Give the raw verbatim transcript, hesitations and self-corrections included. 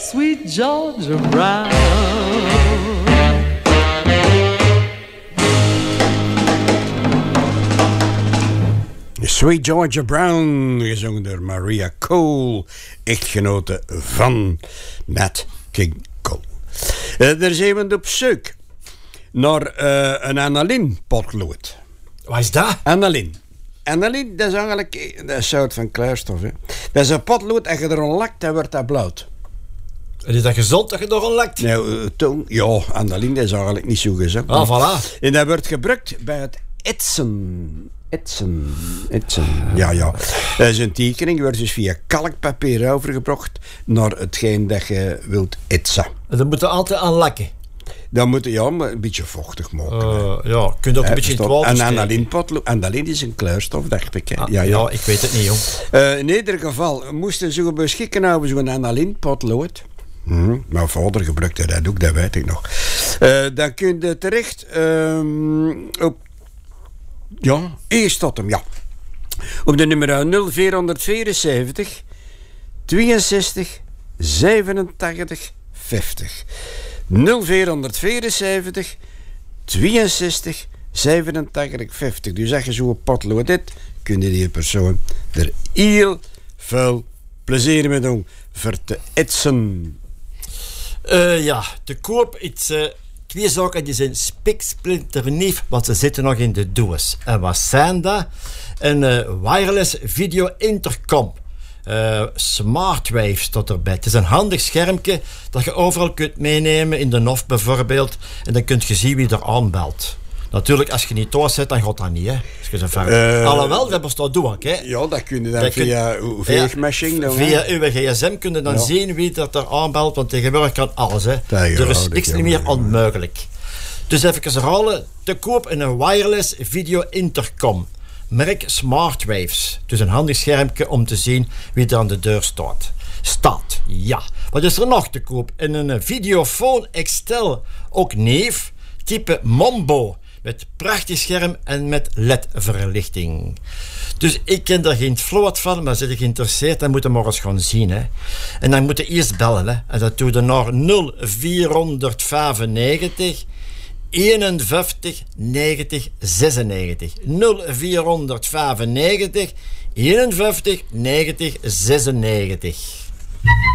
Sweet Georgia Brown. Sweet Georgia Brown, gezongen door Maria Cole, echtgenote van Nat King Cole. Uh, daar zijn we op zoek naar uh, een Annalyn potlood. Wat is dat? Annalyn. Annalyn, dat is eigenlijk dat is een soort van kleurstof. Hè. Dat is een potlood, en je er een lakt, dan wordt dat blauw. En is dat gezond dat je er een lakt? Nou, uh, toen, ja, Annalyn, dat is eigenlijk niet zo gezond. Ah, voilà. En dat wordt gebruikt bij het etsen. Etsen, etsen, ja, ja. Dat is een tekening, wordt dus via kalkpapier overgebracht naar hetgeen dat je wilt etsen. En dan moet je altijd aan lakken. Dan moet je ja, maar een beetje vochtig maken. Uh, ja, kun je ook een He, beetje in het stop. water En steken. Annalyn potlood, Annalyn is een kleurstof, dacht ik. Ah, ja, ja. ja, ik weet het niet, jong. Uh, in ieder geval, moesten ze beschikken over zo'n Annalyn potlood. Mm, mijn vader gebruikte dat ook, dat weet ik nog. Uh, dan kun je terecht um, op... Ja, eerst tot hem, ja. Op de nummer nul vierhonderdvierenzeventig tweeënzestig zevenentachtig vijftig. nul vierhonderdvierenzeventig tweeënzestig zevenentachtig vijftig. Dus als je zo'n potlood hebt, kun je die persoon er heel veel plezier mee doen voor te etsen. Uh, ja, te koop iets... Uh... Twee zaken die zijn spiksplinternieuw, want ze zitten nog in de doos. En wat zijn dat? Een uh, wireless video intercom. Uh, Smartwave staat erbij. Het is een handig schermpje dat je overal kunt meenemen, in de N O F bijvoorbeeld. En dan kun je zien wie er aanbelt. Natuurlijk, als je niet thuis zit, dan gaat dat niet. Hè. Als je zo ver... uh, Alhoewel, dat bestaat doen ook. Hè. Ja, dat kun je dan dat via kun... veegmachine. Ja, via uw gsm kun je dan ja. zien wie dat er aanbelt, want tegenwoordig kan alles. Hè. Er is niks niet meer onmogelijk. Dus even herhalen, te koop een wireless video intercom. Merk Smartwaves. Dus een handig schermpje om te zien wie er aan de deur staat. Staat, ja. Wat is er nog te koop? In een Videophone X T L, ook neef, type Mombo. Met prachtig scherm en met L E D-verlichting. Dus ik ken er geen float van, maar zit je geïnteresseerd, dan moet je maar eens gaan zien. Hè. En dan moet je eerst bellen. Hè. En dat doe je naar nul vierhonderdvijfennegentig eenenvijftig negentig zesennegentig. nul vierhonderdvijfennegentig eenenvijftig negentig zesennegentig.